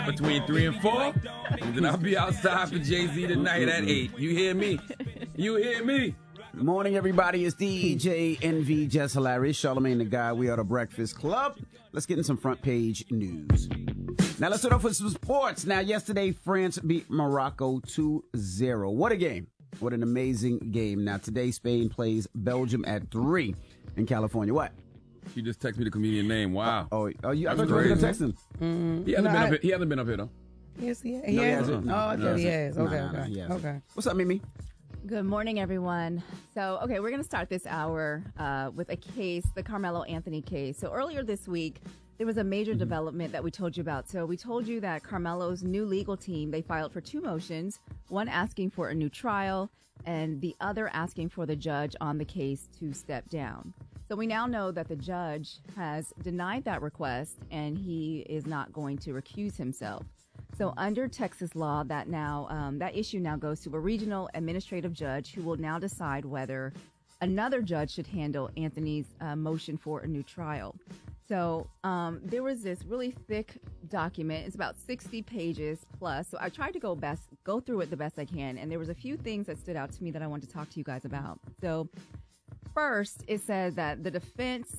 between 3 and 4, and then I'll be outside for Jay-Z tonight at 8. You hear me? You hear me? Good morning, everybody. It's DJ NV Jess Hilarious, Charlamagne the Guy. We are the Breakfast Club. Let's get in some front page news. Now, let's start off with some sports. Now, yesterday, France beat Morocco 2-0. What a game. What an amazing game. Now, today, Spain plays Belgium at 3 in California. What? You just text me the comedian name. Wow. I thought you were going to text him. He hasn't been up here, though. Yes, he has. He hasn't. Oh, I thought he has. Okay, okay. What's up, Mimi? Good morning, everyone. So, we're going to start this hour with a case, the Carmelo Anthony case. So earlier this week, there was a major development that we told you about. So we told you that Carmelo's new legal team, they filed for 2 motions, one asking for a new trial and the other asking for the judge on the case to step down. So we now know that the judge has denied that request and he is not going to recuse himself. So under Texas law, that issue now goes to a regional administrative judge who will now decide whether another judge should handle Anthony's motion for a new trial. So there was this really thick document. It's about 60 pages plus. So I tried to go through it the best I can. And there was a few things that stood out to me that I wanted to talk to you guys about. So first, it said that the defense,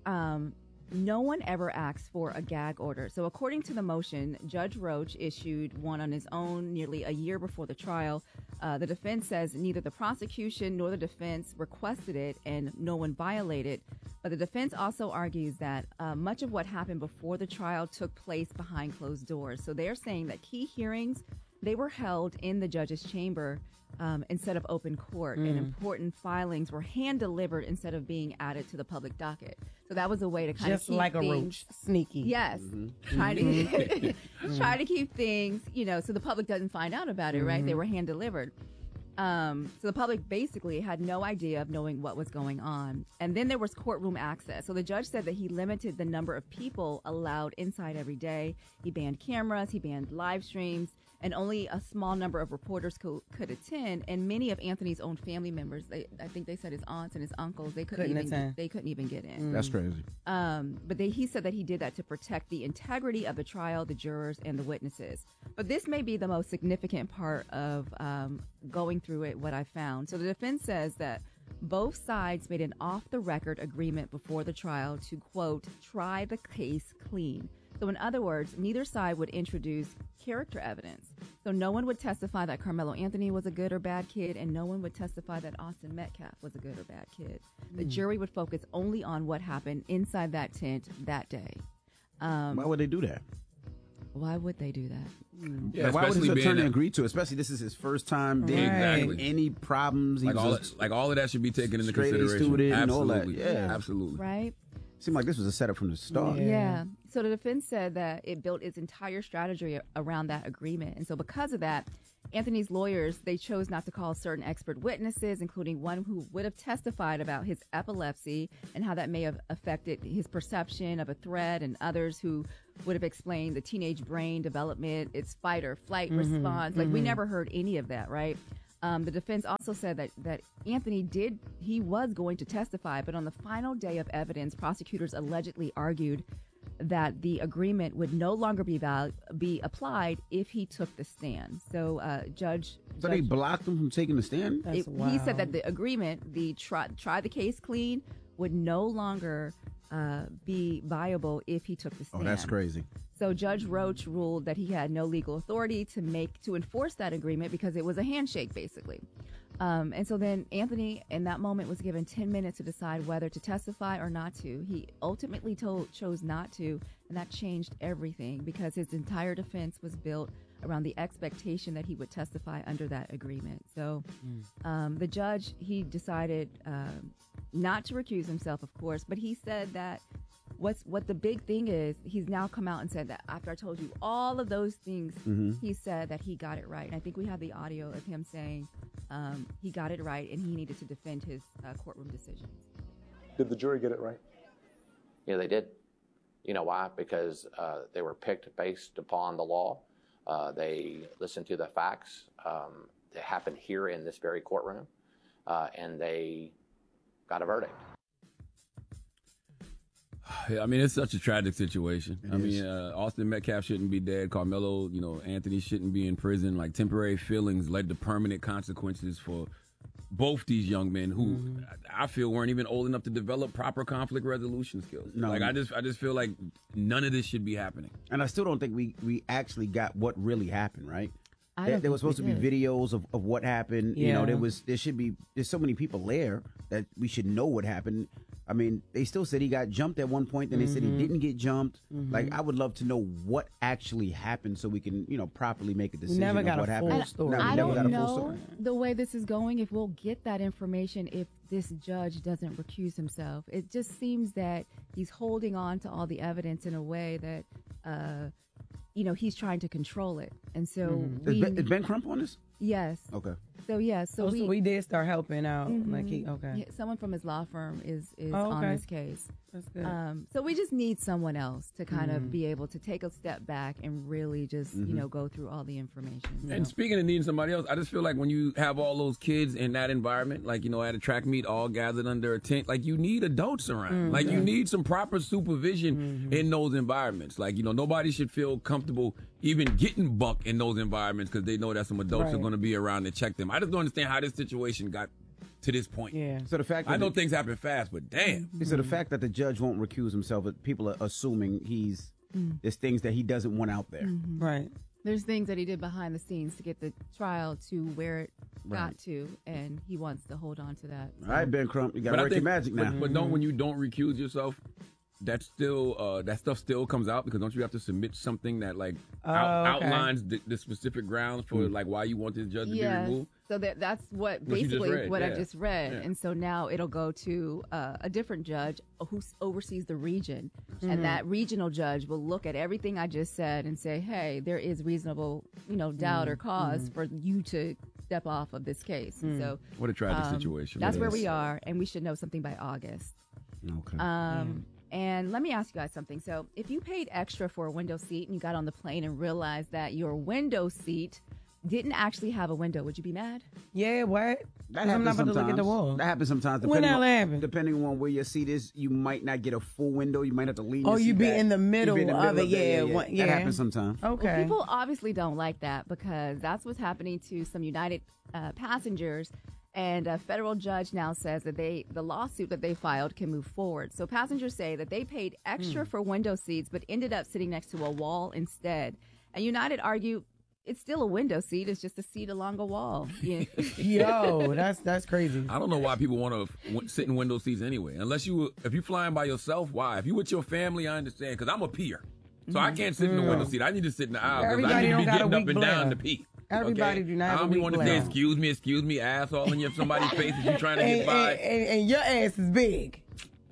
no one ever asked for a gag order. So according to the motion, Judge Roach issued one on his own nearly a year before the trial. The defense says neither the prosecution nor the defense requested it and no one violated. But the defense also argues that much of what happened before the trial took place behind closed doors. So they're saying that key hearings, they were held in the judge's chamber instead of open court, and important filings were hand-delivered instead of being added to the public docket. So that was a way to kind of keep like things, a roach, sneaky. Yes, try to keep things, so the public doesn't find out about it, right? They were hand-delivered. So the public basically had no idea of knowing what was going on. And then there was courtroom access. So the judge said that he limited the number of people allowed inside every day. He banned cameras, he banned live streams, and only a small number of reporters could attend. And many of Anthony's own family members, I think they said his aunts and his uncles, they couldn't even get in. That's crazy. But he said that he did that to protect the integrity of the trial, the jurors, and the witnesses. But this may be the most significant part of going through it, what I found. So the defense says that both sides made an off-the-record agreement before the trial to, quote, try the case clean. So in other words, neither side would introduce character evidence. So no one would testify that Carmelo Anthony was a good or bad kid, and no one would testify that Austin Metcalf was a good or bad kid. The jury would focus only on what happened inside that tent that day. Why would they do that? Why would they do that? Yeah, why would his attorney agree to it? Especially this is his first time. Exactly. Any problems? All of that should be taken into consideration. Absolutely. And all that. Yeah, absolutely. Right? Seemed like this was a setup from the start. Yeah. So the defense said that it built its entire strategy around that agreement. And so because of that, Anthony's lawyers, they chose not to call certain expert witnesses, including one who would have testified about his epilepsy and how that may have affected his perception of a threat, and others who would have explained the teenage brain development, its fight or flight response. Like, we never heard any of that, right? The defense also said that Anthony was going to testify, but on the final day of evidence, prosecutors allegedly argued that the agreement would no longer be applied if he took the stand. So they blocked him from taking the stand? He said that the agreement, the try the case clean, would no longer be viable if he took the stand. Oh, that's crazy. So Judge Roach ruled that he had no legal authority to enforce that agreement because it was a handshake, basically. And so then Anthony, in that moment, was given 10 minutes to decide whether to testify or not to. He ultimately chose not to, and that changed everything because his entire defense was built around the expectation that he would testify under that agreement. So the judge, he decided not to recuse himself, of course, but he said that what the big thing is, he's now come out and said that after I told you all of those things, he said that he got it right. And I think we have the audio of him saying he got it right and he needed to defend his courtroom decisions. Did the jury get it right? Yeah, they did. You know why? Because they were picked based upon the law. They listened to the facts that happened here in this very courtroom, and they got a verdict. I mean, it's such a tragic situation. I mean, Austin Metcalf shouldn't be dead. Carmelo, Anthony shouldn't be in prison. Like, temporary feelings led to permanent consequences for both these young men who I feel weren't even old enough to develop proper conflict resolution skills. No. Like, I just feel like none of this should be happening. And I still don't think we actually got what really happened, right? I don't There was think supposed we to be did. videos of what happened. Yeah. There's so many people there that we should know what happened. I mean, they still said he got jumped at one point, then they said he didn't get jumped. Like, I would love to know what actually happened so we can, properly make a decision never of got what a happened. full story. No, we I never got don't a full know story. the way this is going if we'll get that information if this judge doesn't recuse himself. It just seems that he's holding on to all the evidence in a way that, he's trying to control it. And so Is Ben Crump on this? yes. Okay. So, yeah. So, So we did start helping out. Like okay. yeah, someone from his law firm is Oh, on okay. this case. That's good. So we just need someone else to kind of be able to take a step back and really just, go through all the information. And So- speaking of needing somebody else, I just feel like when you have all those kids in that environment, like, at a track meet, all gathered under a tent, like, you need adults around. Like, you need some proper supervision in those environments. Like, nobody should feel comfortable even getting bucked in those environments because they know that some adults are Right. going to be around to check them. I just don't understand how this situation got to this point. Yeah. So the fact that I know things happen fast, but damn. So the fact that the judge won't recuse himself, people are assuming there's things that he doesn't want out there. Right. There's things that he did behind the scenes to get the trial to where it got to, and he wants to hold on to that. All right, Ben Crump, you got to I work your magic now. But don't when you don't recuse yourself, that stuff still comes out because don't you have to submit something that Okay. outlines the specific grounds for like why you want this judge to be removed? So that's what What you just basically read, what I yeah. just read, Yeah. and so now it'll go to a different judge who oversees the region, and that regional judge will look at everything I just said and say, hey, there is reasonable, doubt or cause for you to step off of this case. And so What a tragic situation. that's What where is. we are, and we should know something by August. Okay. And let me ask you guys something. So if you paid extra for a window seat and you got on the plane and realized that your window seat didn't actually have a window, would you be mad? Yeah. What? That I'm happens not about to look at the sometimes. wall. That happens sometimes. When that happen? Depending on where your seat is, you might not get a full window. You might have to lean. Oh, your you seat be back. in the middle You be in of it. Yeah. That happens sometimes. Okay. Well, people obviously don't like that because that's what's happening to some United passengers. And a federal judge now says that the lawsuit that they filed can move forward. So passengers say that they paid extra for window seats but ended up sitting next to a wall instead. And United argue it's still a window seat. It's just a seat along a wall. Yeah. Yo, that's crazy. I don't know why people want to sit in window seats anyway. If you're flying by yourself, why? If you're with your family, I understand because I'm a peer. So I can't sit in the window seat. I need to sit in the aisle because I Everybody need to be don't got a getting up weak and down glare. to pee. Everybody do not have I a don't be weak want to say, glare. excuse me, asshole, and you have somebody's face that you're trying to get by. And your ass is big.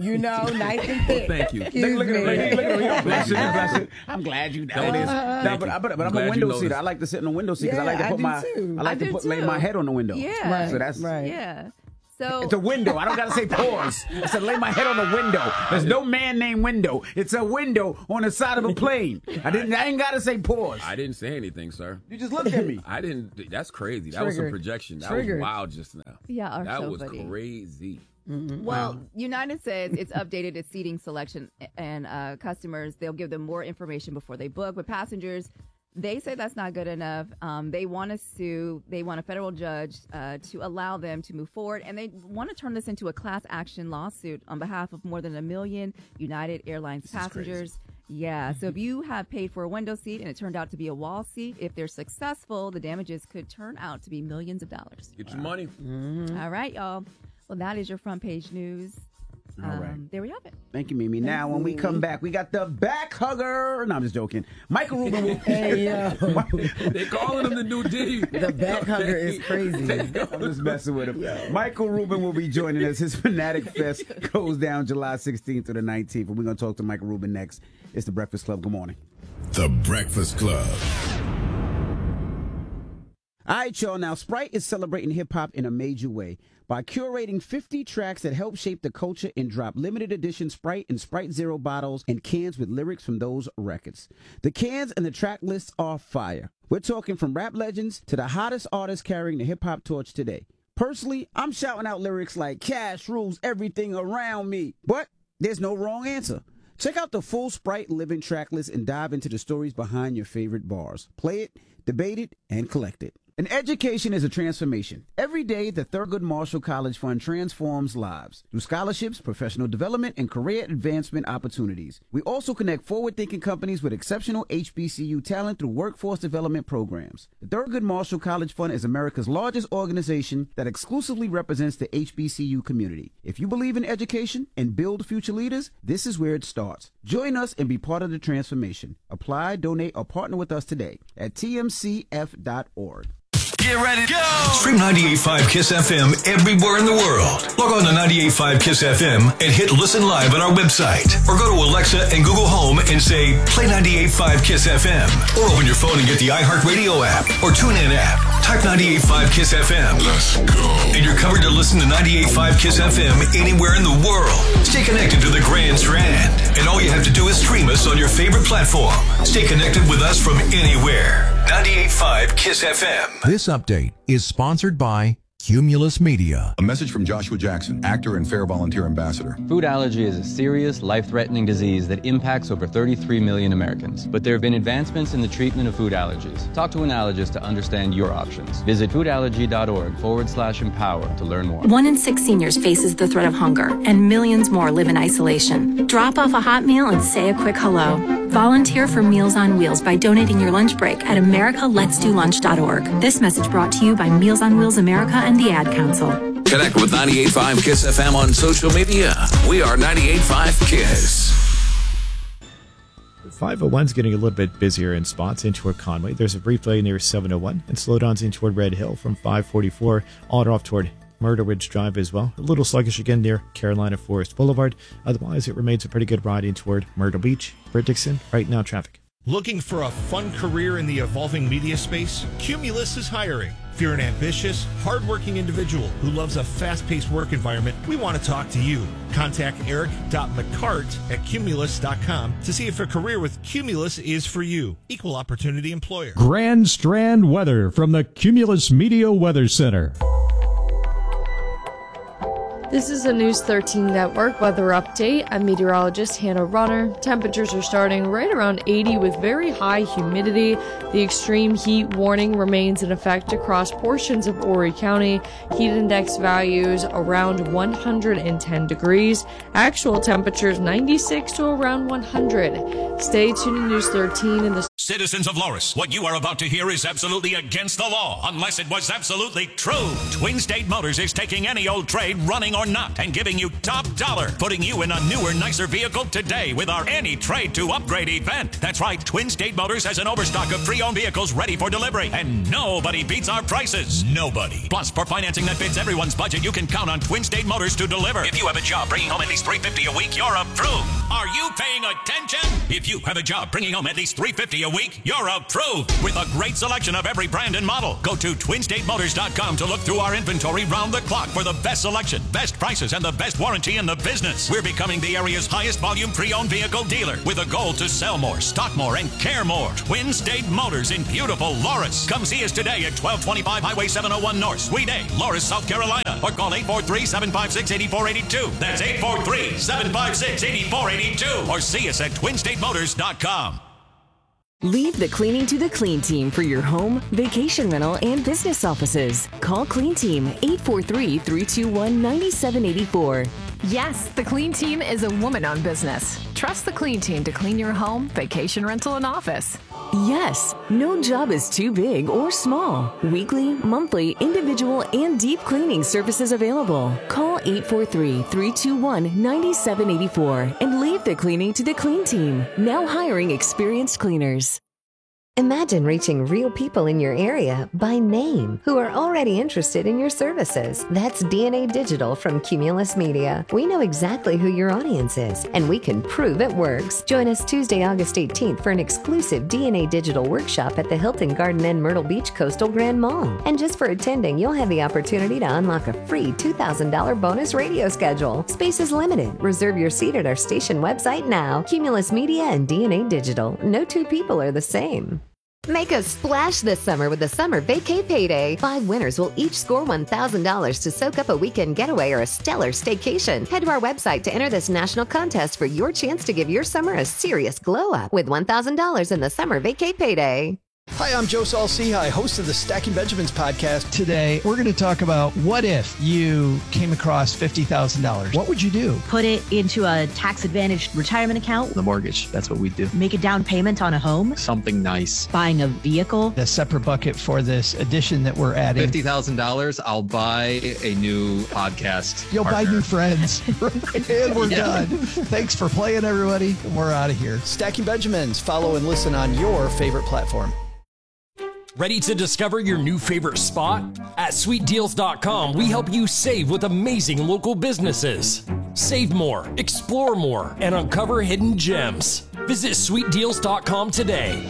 Nice and thick. Thank you. Excuse Look at me. him. Look at him. Bless it. I'm glad you know this. Thank But you. I'm I'm a glad you window noticed. seater. I like to sit in the window seat because Yeah, I like to I put do my too. I like I to do lay too. my head on the window. Yeah. Right. So that's right. Yeah. So It's a window. I don't gotta say pause. I said lay my head on the window. There's no man named window. It's a window on the side of a plane. I ain't gotta say pause. I didn't say anything, sir. You just looked at me. I didn't. That's crazy. That was some Triggered. projection. That Triggered. was wild just now. Yeah, our that show was buddy. crazy. Well, United says it's updated its seating selection, and customers, they'll give them more information before they book. But passengers, they say that's not good enough. They want to sue. They want a federal judge to allow them to move forward, and they want to turn this into a class action lawsuit on behalf of more than 1 million United Airlines passengers. Yeah, so if you have paid for a window seat and it turned out to be a wall seat, if they're successful, the damages could turn out to be millions of dollars. Get your money. All right, y'all. Well, that is your front page news. All right. There we have it. Thank you, Mimi. Now, when we come back, we got the back hugger. No, I'm just joking. Michael Rubin will. Hey, yo. They calling him the new D. The back hugger is crazy. I'm just messing with him. Michael Rubin will be joining us. His Fanatic Fest goes down July 16th to the 19th. And we're going to talk to Michael Rubin next. It's The Breakfast Club. Good morning. The Breakfast Club. All right, y'all. Now, Sprite is celebrating hip-hop in a major way by curating 50 tracks that help shape the culture and drop limited edition Sprite and Sprite Zero bottles and cans with lyrics from those records. The cans and the track lists are fire. We're talking from rap legends to the hottest artists carrying the hip-hop torch today. Personally, I'm shouting out lyrics like Cash rules everything around me. But there's no wrong answer. Check out the full Sprite Living track list and dive into the stories behind your favorite bars. Play it, debate it, and collect it. An education is a transformation. Every day, the Thurgood Marshall College Fund transforms lives through scholarships, professional development, and career advancement opportunities. We also connect forward-thinking companies with exceptional HBCU talent through workforce development programs. The Thurgood Marshall College Fund is America's largest organization that exclusively represents the HBCU community. If you believe in education and build future leaders, this is where it starts. Join us and be part of the transformation. Apply, donate, or partner with us today at tmcf.org. Get ready to go! Stream 98.5 KISS FM everywhere in the world. Log on to 98.5 KISS FM and hit listen live on our website. Or go to Alexa and Google Home and say, play 98.5 KISS FM. Or open your phone and get the iHeartRadio app or TuneIn app. Type 98.5 KISS FM. Let's go. And you're covered to listen to 98.5 KISS FM anywhere in the world. Stay connected to the Grand Strand. And all you have to do is stream us on your favorite platform. Stay connected with us from anywhere. 98.5 KISS FM. This update is sponsored by Cumulus Media. A message from Joshua Jackson, actor and Fair Volunteer Ambassador. Food allergy is a serious, life-threatening disease that impacts over 33 million Americans. But there have been advancements in the treatment of food allergies. Talk to an allergist to understand your options. Visit foodallergy.org/empower to learn more. 1 in 6 seniors faces the threat of hunger, and millions more live in isolation. Drop off a hot meal and say a quick hello. Volunteer for Meals on Wheels by donating your lunch break at americaletsdolunch.org. This message brought to you by Meals on Wheels America and the Ad Council. Connect with 98.5 KISS FM on social media. We are 98.5 KISS. 501's getting a little bit busier in spots in toward Conway. There's a brief delay near 701 and slowdowns in toward Red Hill from 544 all off toward Myrtle Ridge Drive as well. A little sluggish again near Carolina Forest Boulevard. Otherwise, it remains a pretty good ride in toward Myrtle Beach. Britt Dixon, right now traffic. Looking for a fun career in the evolving media space? Cumulus is hiring. If you're an ambitious, hardworking individual who loves a fast-paced work environment, we want to talk to you. Contact eric.mccart@cumulus.com to see if a career with Cumulus is for you. Equal opportunity employer. Grand Strand weather from the Cumulus Media Weather Center. This is a News 13 Network weather update. I'm meteorologist Hannah Runner. Temperatures are starting right around 80 with very high humidity. The extreme heat warning remains in effect across portions of Horry County. Heat index values around 110 degrees. Actual temperatures 96 to around 100. Stay tuned to News 13 in the Citizens of Loris, what you are about to hear is absolutely against the law, unless it was absolutely true. Twin State Motors is taking any old trade, running or not, and giving you top dollar, putting you in a newer, nicer vehicle today with our Any Trade to Upgrade event. That's right, Twin State Motors has an overstock of pre-owned vehicles ready for delivery, and nobody beats our prices. Nobody. Plus, for financing that fits everyone's budget, you can count on Twin State Motors to deliver. If you have a job bringing home at least $350 a week, you're approved. Are you paying attention? If you have a job bringing home at least $350 a week, you're approved. With a great selection of every brand and model. Go to TwinStateMotors.com to look through our inventory round the clock for the best selection, best prices, and the best warranty in the business. We're becoming the area's highest volume pre-owned vehicle dealer with a goal to sell more, stock more, and care more. Twin State Motors in beautiful Loris. Come see us today at 1225 Highway 701 North, Suite A, Loris, South Carolina. Or call 843-756-8482. That's 843-756-8482. Or see us at TwinStateMotors.com. Leave the cleaning to the Clean Team for your home, vacation rental, and business offices. Call Clean Team 843-321-9784. Yes, the Clean Team is a woman-owned business. Trust the Clean Team to clean your home, vacation rental, and office. Yes, no job is too big or small. Weekly, monthly, individual, and deep cleaning services available. Call 843-321-9784 and leave the cleaning to the Clean Team. Now hiring experienced cleaners. Imagine reaching real people in your area by name who are already interested in your services. That's DNA Digital from Cumulus Media. We know exactly who your audience is, and we can prove it works. Join us Tuesday, August 18th for an exclusive DNA Digital workshop at the Hilton Garden Inn Myrtle Beach Coastal Grand Mall. And just for attending, you'll have the opportunity to unlock a free $2,000 bonus radio schedule. Space is limited. Reserve your seat at our station website now. Cumulus Media and DNA Digital. No two people are the same. Make a splash this summer with the Summer Vacay Payday. 5 winners will each score $1,000 to soak up a weekend getaway or a stellar staycation. Head to our website to enter this national contest for your chance to give your summer a serious glow up with $1,000 in the Summer Vacay Payday. Hi, I'm Joe Saul-Sehy, host of the Stacking Benjamins podcast. Today, we're going to talk about what if you came across $50,000. What would you do? Put it into a tax-advantaged retirement account. The mortgage, that's what we do. Make a down payment on a home. Something nice. Buying a vehicle. A separate bucket for this addition that we're adding. $50,000, I'll buy a new podcast You'll partner. buy new friends. And we're done. Thanks for playing, everybody. We're out of here. Stacking Benjamins. Follow and listen on your favorite platform. Ready to discover your new favorite spot? At sweetdeals.com, we help you save with amazing local businesses. Save more, explore more, and uncover hidden gems. Visit sweetdeals.com today.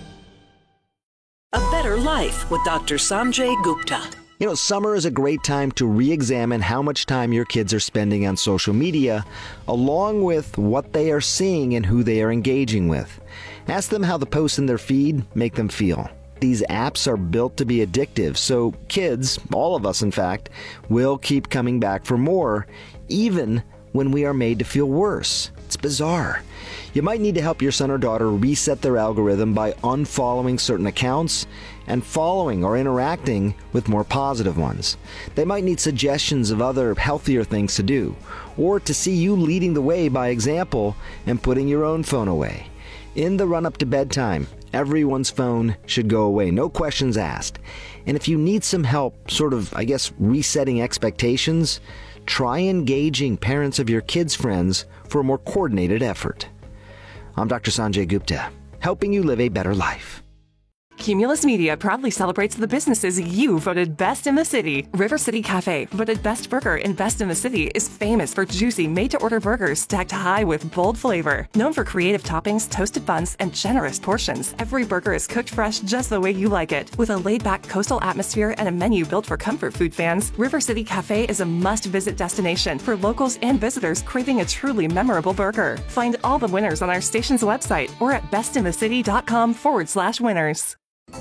A Better Life with Dr. Sanjay Gupta. You know, summer is a great time to re-examine how much time your kids are spending on social media, along with what they are seeing and who they are engaging with. Ask them how the posts in their feed make them feel. These apps are built to be addictive, so kids, all of us in fact, will keep coming back for more, even when we are made to feel worse. It's bizarre. You might need to help your son or daughter reset their algorithm by unfollowing certain accounts and following or interacting with more positive ones. They might need suggestions of other healthier things to do, or to see you leading the way by example and putting your own phone away. In the run-up to bedtime, everyone's phone should go away, no questions asked. And if you need some help, resetting expectations, try engaging parents of your kids' friends for a more coordinated effort. I'm Dr. Sanjay Gupta, helping you live a better life. Cumulus Media proudly celebrates the businesses you voted best in the city. River City Cafe, voted best burger and best in the city, is famous for juicy, made-to-order burgers stacked high with bold flavor. Known for creative toppings, toasted buns, and generous portions, every burger is cooked fresh just the way you like it. With a laid-back coastal atmosphere and a menu built for comfort food fans, River City Cafe is a must-visit destination for locals and visitors craving a truly memorable burger. Find all the winners on our station's website or at bestinthecity.com/winners.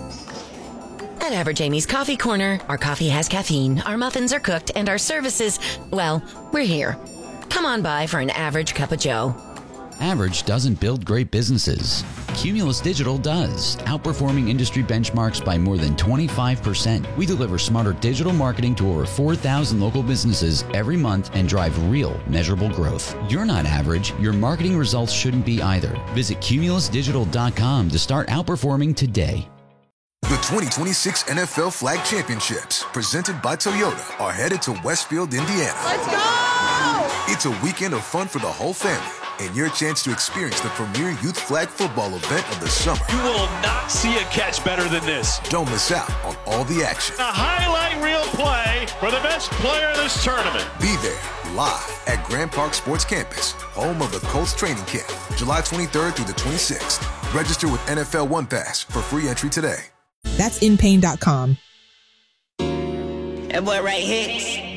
At Average Amy's Coffee Corner, our coffee has caffeine, our muffins are cooked, and our services, well, we're here. Come on by for an average cup of joe. Average doesn't build great businesses. Cumulus Digital does, outperforming industry benchmarks by more than 25%. We deliver smarter digital marketing to over 4,000 local businesses every month and drive real, measurable growth. You're not average. Your marketing results shouldn't be either. Visit cumulusdigital.com to start outperforming today. The 2026 NFL Flag Championships, presented by Toyota, are headed to Westfield, Indiana. Let's go! It's a weekend of fun for the whole family and your chance to experience the premier youth flag football event of the summer. You will not see a catch better than this. Don't miss out on all the action. A highlight reel play for the best player of this tournament. Be there live at Grand Park Sports Campus, home of the Colts training camp, July 23rd through the 26th. Register with NFL One Pass for free entry today. That's inpain.com. That boy right here.